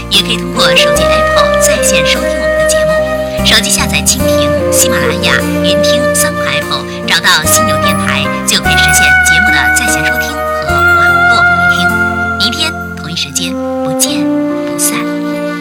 也可以通过手机 Apple 在线收听我们的节目。手机下载蜻蜓、喜马拉雅、云听、三个 Apple，找到犀牛